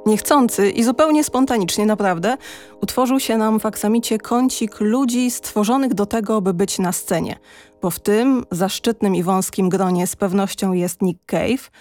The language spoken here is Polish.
Niechcący i zupełnie spontanicznie, naprawdę, utworzył się nam w aksamicie kącik ludzi stworzonych do tego, by być na scenie. Bo w tym zaszczytnym i wąskim gronie z pewnością jest Nick Cave,